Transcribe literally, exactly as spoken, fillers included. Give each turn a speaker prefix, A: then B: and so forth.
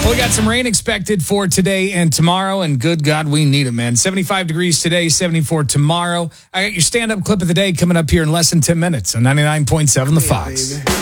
A: Well, we got some rain expected for today and tomorrow, and good God, we need it, man. seventy-five degrees today, seventy-four tomorrow. I got your stand-up clip of the day coming up here in less than ten minutes on ninety-nine point seven The Fox.